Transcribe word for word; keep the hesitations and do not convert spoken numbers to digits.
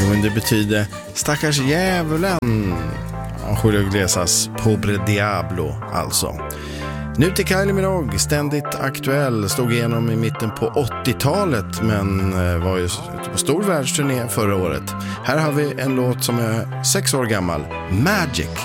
Jo, men det betyder stackars djävulen. Julio Iglesias Pobre Diablo alltså. Nu till Kylie Minogue, ständigt aktuell, stod igenom i mitten på åttiotalet men var ju på stor världsturné förra året. Här har vi en låt som är sex år gammal, Magic.